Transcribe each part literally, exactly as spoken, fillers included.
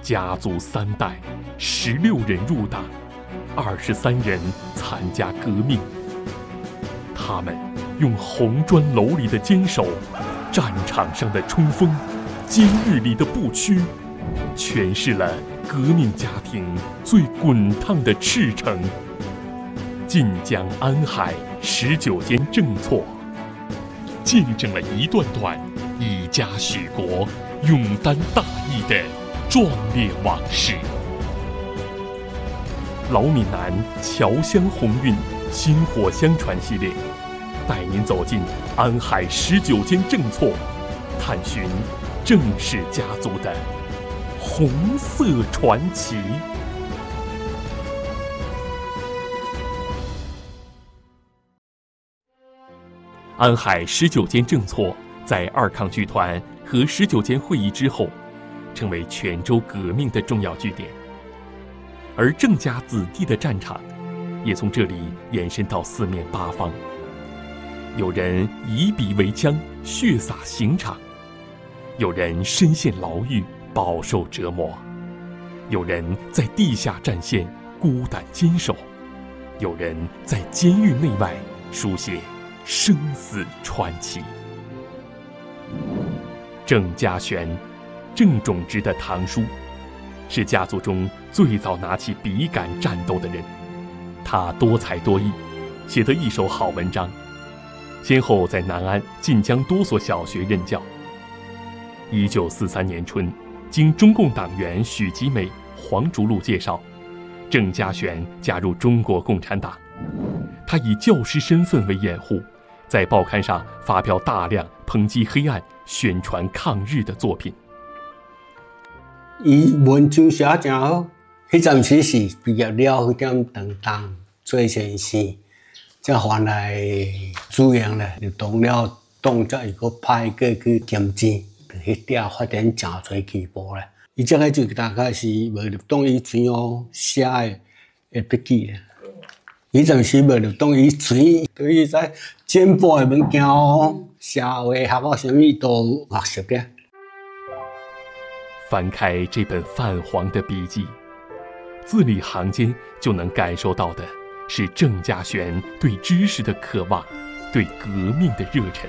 家族三代，十六人入党，二十三人参加革命。他们用红砖楼里的坚守，战场上的冲锋，监狱里的不屈，诠释了革命家庭最滚烫的赤诚。晋江安海十九间正错，见证了一段段以家许国、勇担大义的壮烈往事。老闽南侨乡鸿运薪火相传系列，带您走进安海十九间正错，探寻郑氏家族的红色传奇。安海十九间正错在二抗剧团和十九间会议之后，成为泉州革命的重要据点。而郑家子弟的战场，也从这里延伸到四面八方。有人以笔为枪，血洒刑场；有人身陷牢狱，饱受折磨；有人在地下战线孤胆坚守；有人在监狱内外书写生死传奇。郑家玄，郑种植的堂叔，是家族中最早拿起笔杆战斗的人。他多才多艺，写得一手好文章，先后在南安、晋江多所小学任教。一九四三年春，经中共党员许吉美、黄竹禄介绍，郑家玄加入中国共产党。他以教师身份为掩护，在报刊上发表大量抨击黑暗、宣传抗日的作品。 伊文章写真好，迄阵时是毕业了，迄点长当做先生，才换来主任咧，就当了党，才又搁派过去兼职，迄点发展真侪起步咧。伊这个就大概是无入党以前哦写的的笔记咧。迄阵时无入党以前，对于在进步的物件哦，社会学啊啥物都学习咧。 翻开这本泛黄的笔记，字里行间就能感受到的是郑家玄对知识的渴望，对革命的热忱。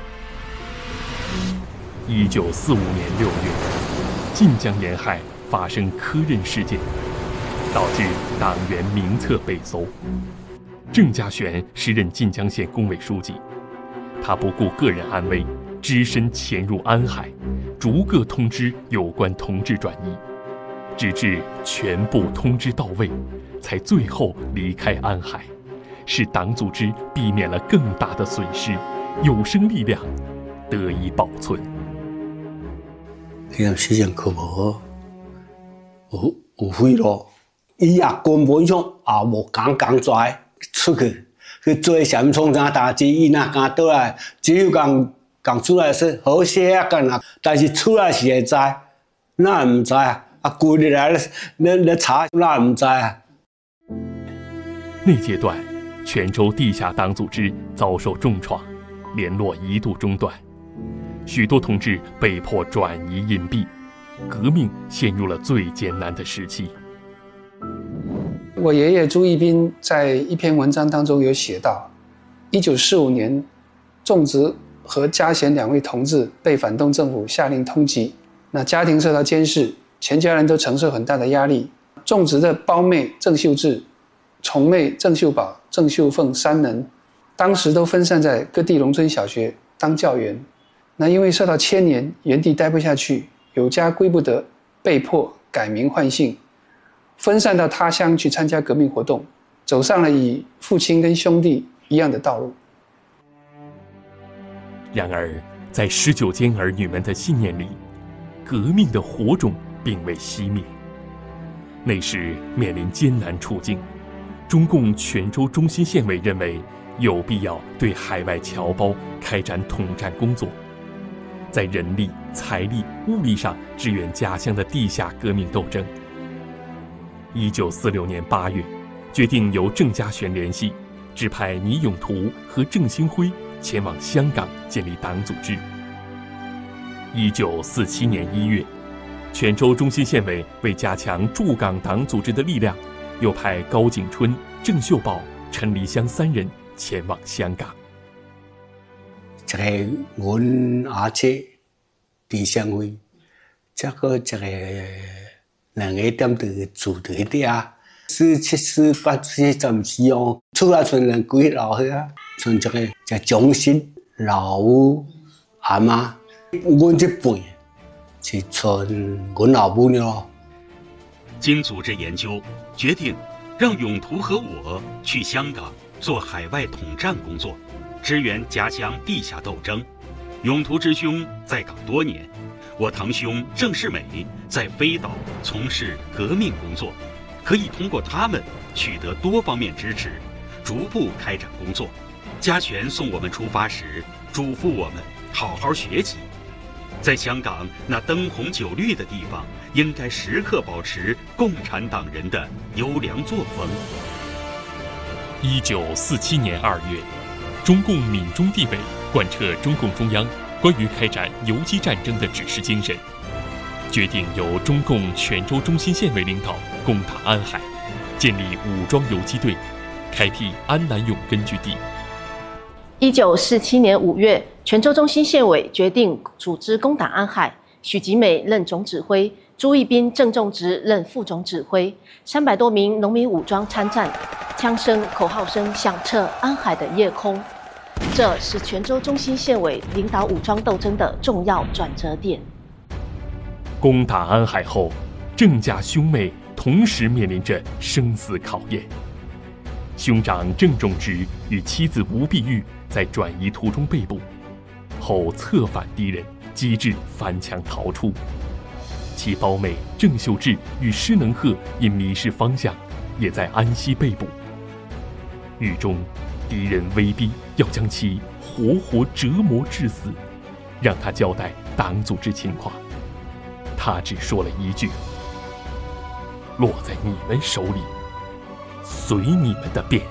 一九四五年六月，晋江沿海发生科任事件，导致党员名册被搜。郑家玄时任晋江县工委书记，他不顾个人安危，只身潜入安海，逐个通知有关同志转移，直至全部通知到位，才最后离开安海，使党组织避免了更大的损失，有生力量得以保存。 迄阵时阵可无好，有有贿赂，伊也根本上也无讲讲出来出去去做啥物创啥代志，伊若敢倒来，只有讲讲出来说好些啊干啦，但是出来是会知，哪会唔知啊？啊，规日来咧咧查，哪会唔知啊？ 那阶段，泉州地下党组织遭受重创，联络一度中断，许多同志被迫转移隐蔽，革命陷入了最艰难的时期。 我爷爷朱一彬在一篇文章当中有写到，一九四五年，仲植和家贤两位同志被反动政府下令通缉，那家庭受到监视，全家人都承受很大的压力。仲植的胞妹郑秀智、重妹郑秀宝、郑秀凤三人，当时都分散在各地农村小学当教员。那因为受到牵连，原地待不下去，有家归不得，被迫改名换姓，分散到他乡去参加革命活动，走上了与父亲跟兄弟一样的道路。 然而，在十九间儿女们的信念里，革命的火种并未熄灭。那时面临艰难处境，中共泉州中心县委认为有必要对海外侨胞开展统战工作，在人力、财力、物力上支援家乡的地下革命斗争。一九四六年八月，决定由郑家玄联系，指派倪永图和郑兴辉前往香港建立党组织。一九四七年一月， 泉州中心县委为加强驻港党组织的力量，又派高景春、郑秀宝、陈黎香三人前往香港。 这个阮阿姐伫乡会，这个这个两个点伫住伫遐啊，四七四八四十四哦，厝啊剩人几老岁啊，剩这个这中心老母阿妈，阮这辈是剩阮老母了。 经组织研究，决定让永图和我去香港做海外统战工作，支援家乡地下斗争。永图之兄在港多年，我堂兄郑世美在飞岛从事革命工作，可以通过他们取得多方面支持，逐步开展工作。家权送我们出发时，嘱咐我们好好学习，在香港那灯红酒绿的地方，应该时刻保持共产党人的优良作风。 一九四七年二月，中共闽中地委贯彻中共中央关于开展游击战争的指示精神，决定由中共泉州中心县委领导攻打安海，建立武装游击队，开辟安南永根据地。 一九四七年五月，泉州中心县委决定组织攻打安海，许吉美任总指挥，朱义斌、郑仲植任副总指挥，三百多名农民武装参战，枪声、口号声响彻安海的夜空。这是泉州中心县委领导武装斗争的重要转折点。 攻打安海后，郑家兄妹同时面临着生死考验。兄长郑仲植与妻子吴碧玉在转移途中被捕，后策反敌人，机智翻墙逃出。其胞妹郑秀智与施能鹤因迷失方向，也在安溪被捕。狱中，敌人威逼要将其活活折磨致死，让他交代党组织情况。他只说了一句：“落在你们手里，随你们的便。”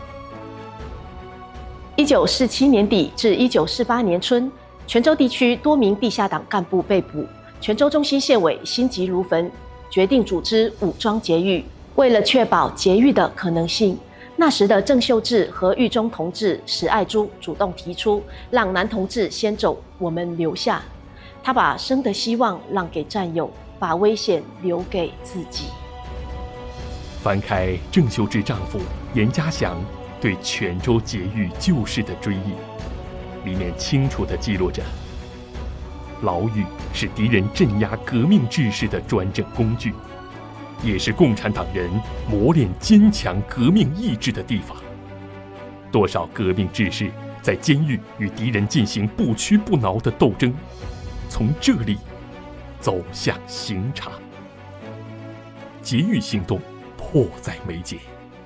一九四七年底至一九四八年春，泉州地区多名地下党干部被捕，泉州中心县委心急如焚，决定组织武装劫狱。为了确保劫狱的可能性，那时的郑秀智和狱中同志史爱珠主动提出，让男同志先走，我们留下。他把生的希望让给战友，把危险留给自己。 翻开郑秀智丈夫严家祥对泉州劫狱旧事的追忆，里面清楚地记录着：牢狱是敌人镇压革命志士的专政工具，也是共产党人磨练坚强革命意志的地方。多少革命志士在监狱与敌人进行不屈不挠的斗争，从这里走向刑场。劫狱行动迫在眉睫。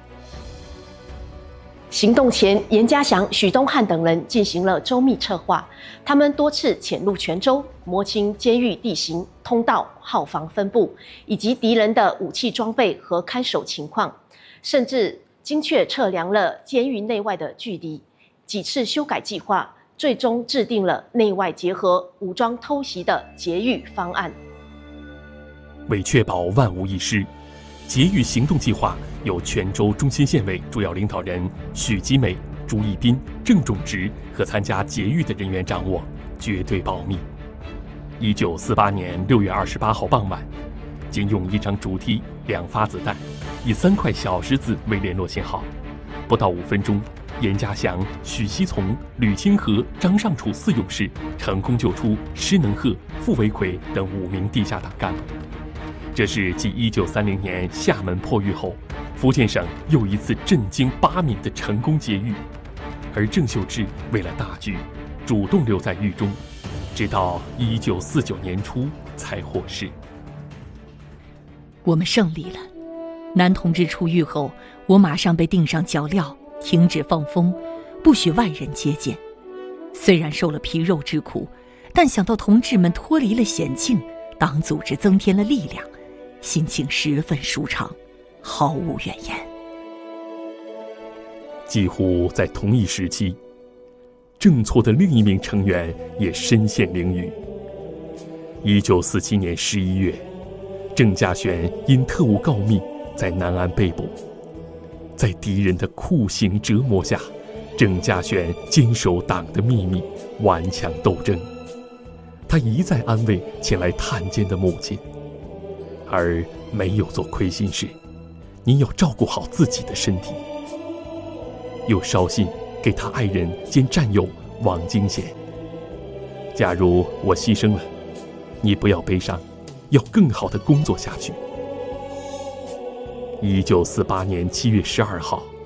行动前，严家祥、许东汉等人进行了周密策划。他们多次潜入泉州，摸清监狱地形、通道、号房分布，以及敌人的武器装备和看守情况，甚至精确测量了监狱内外的距离。几次修改计划，最终制定了内外结合、武装偷袭的劫狱方案。 为确保万无一失，劫狱行动计划由泉州中心县委主要领导人许吉美、朱义斌、郑仲植和参加劫狱的人员掌握，绝对保密。一九四八年六月二十八号傍晚，仅用一张竹梯、两发子弹，以三块小石子为联络信号，不到五分钟，严家祥、许锡从、吕清河、张尚楚四勇士成功救出施能鹤、傅维奎等五名地下党干部。这是继一九三零年厦门破狱后，福建省又一次震惊八闽的成功劫狱。而郑秀智为了大局，主动留在狱中，直到一九四九年初才获释。 我们胜利了。男同志出狱后，我马上被钉上脚镣，停止放风，不许外人接见。虽然受了皮肉之苦，但想到同志们脱离了险境，党组织增添了力量，心情十分舒畅，毫无怨言。 几乎在同一时期，郑错的另一名成员也身陷囹圄。一九四七年十一月， 郑家旋因特务告密，在南安被捕。在敌人的酷刑折磨下，郑家旋坚守党的秘密，顽强斗争。他一再安慰前来探监的母亲，而没有做亏心事。你要照顾好自己的身体。又捎信给他爱人兼战友王金贤：假如我牺牲了，你不要悲伤，要更好地工作下去。一九四八年七月十二号，